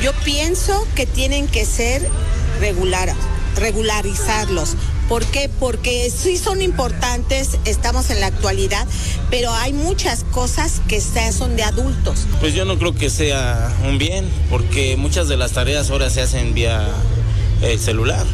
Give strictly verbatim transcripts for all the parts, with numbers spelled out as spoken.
Yo pienso que tienen que ser regular, regularizarlos. ¿Por qué? Porque sí son importantes, estamos en la actualidad, pero hay muchas cosas que son de adultos. Pues yo no creo que sea un bien, porque muchas de las tareas ahora se hacen vía el celular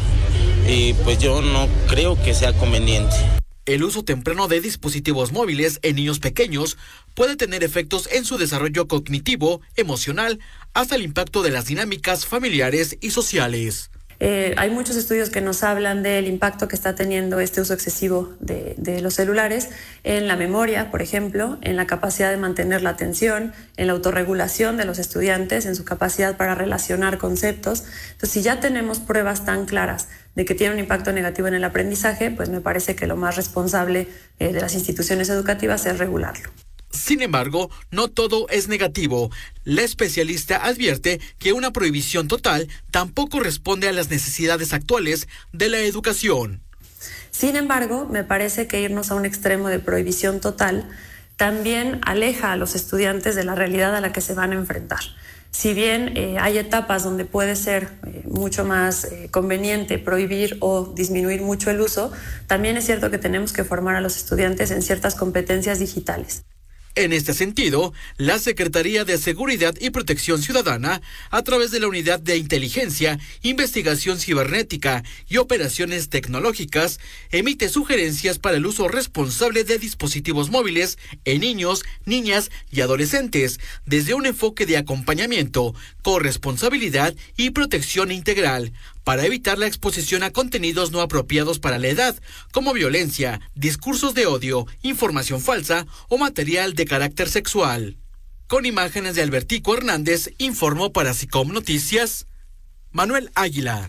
y pues yo no creo que sea conveniente. El uso temprano de dispositivos móviles en niños pequeños puede tener efectos en su desarrollo cognitivo, emocional, hasta el impacto de las dinámicas familiares y sociales. Eh, hay muchos estudios que nos hablan del impacto que está teniendo este uso excesivo de, de los celulares en la memoria, por ejemplo, en la capacidad de mantener la atención, en la autorregulación de los estudiantes, en su capacidad para relacionar conceptos. Entonces, si ya tenemos pruebas tan claras de que tiene un impacto negativo en el aprendizaje, pues me parece que lo más responsable eh, de las instituciones educativas es regularlo. Sin embargo, no todo es negativo. La especialista advierte que una prohibición total tampoco responde a las necesidades actuales de la educación. Sin embargo, me parece que irnos a un extremo de prohibición total también aleja a los estudiantes de la realidad a la que se van a enfrentar. Si bien eh, hay etapas donde puede ser eh, mucho más eh, conveniente prohibir o disminuir mucho el uso, también es cierto que tenemos que formar a los estudiantes en ciertas competencias digitales. En este sentido, la Secretaría de Seguridad y Protección Ciudadana, a través de la Unidad de Inteligencia, Investigación Cibernética y Operaciones Tecnológicas, emite sugerencias para el uso responsable de dispositivos móviles en niños, niñas y adolescentes, desde un enfoque de acompañamiento, corresponsabilidad y protección integral, para evitar la exposición a contenidos no apropiados para la edad, como violencia, discursos de odio, información falsa o material de carácter sexual. Con imágenes de Albertico Hernández, informó para SICOM Noticias, Manuel Águila.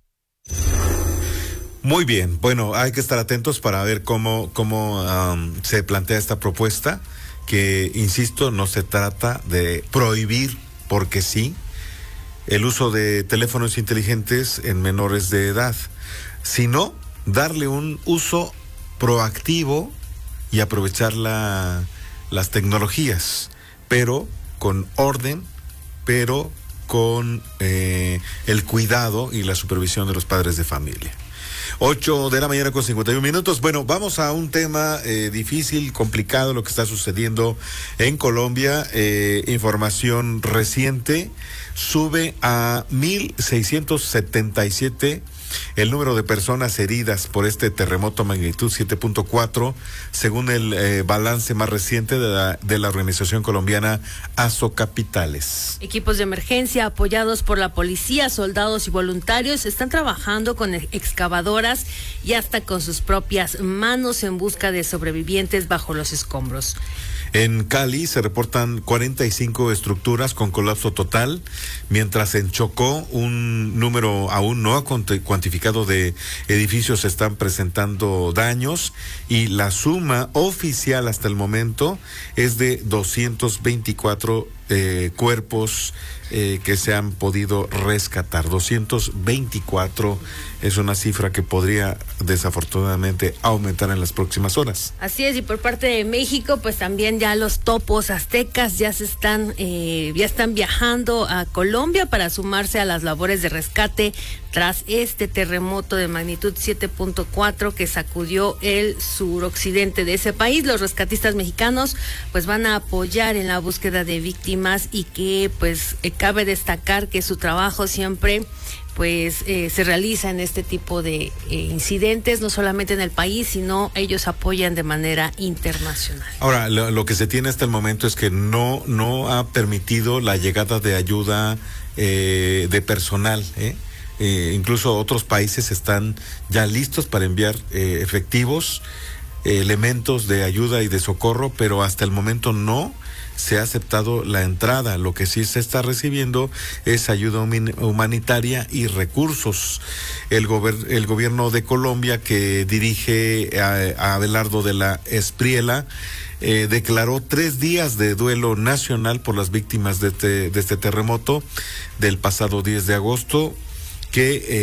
Muy bien, bueno, hay que estar atentos para ver cómo, cómo um, se plantea esta propuesta, que, insisto, no se trata de prohibir porque sí el uso de teléfonos inteligentes en menores de edad, sino darle un uso proactivo y aprovechar la, las tecnologías, pero con orden, pero con eh, el cuidado y la supervisión de los padres de familia. Ocho de la mañana con cincuenta y un minutos. Bueno, vamos a un tema eh, difícil, complicado, lo que está sucediendo en Colombia. Eh, información reciente, sube a mil seiscientos setenta y siete el número de personas heridas por este terremoto magnitud siete punto cuatro, según el eh, balance más reciente de la, de la organización colombiana Azocapitales. Equipos de emergencia apoyados por la policía, soldados y voluntarios están trabajando con excavadoras y hasta con sus propias manos en busca de sobrevivientes bajo los escombros. En Cali se reportan cuarenta y cinco estructuras con colapso total, mientras en Chocó un número aún no cuantificado de edificios están presentando daños y la suma oficial hasta el momento es de doscientos veinticuatro eh, cuerpos eh, que se han podido rescatar. doscientos veinticuatro es una cifra que podría desafortunadamente aumentar en las próximas horas. Así es, y por parte de México, pues también ya los topos aztecas ya se están, eh, ya están viajando a Colombia para sumarse a las labores de rescate tras este terremoto de magnitud siete punto cuatro que sacudió el suroccidente de ese país. Los rescatistas mexicanos pues van a apoyar en la búsqueda de víctimas y que pues eh, cabe destacar que su trabajo siempre pues eh, se realiza en este tipo de eh, incidentes, no solamente en el país, sino ellos apoyan de manera internacional. Ahora, lo, lo que se tiene hasta el momento es que no, no ha permitido la llegada de ayuda eh, de personal, ¿eh? Eh, incluso otros países están ya listos para enviar eh, efectivos, eh, elementos de ayuda y de socorro, pero hasta el momento no se ha aceptado la entrada. Lo que sí se está recibiendo es ayuda humanitaria y recursos. El, gober- el gobierno de Colombia, que dirige a, a Abelardo de la Espriella, eh, declaró tres días de duelo nacional por las víctimas de este, de este terremoto del pasado diez de agosto, que, eh,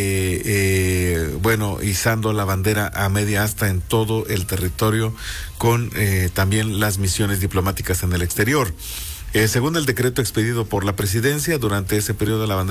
eh, bueno, izando la bandera a media asta en todo el territorio, con eh, también las misiones diplomáticas en el exterior. Eh, según el decreto expedido por la presidencia, durante ese periodo la bandera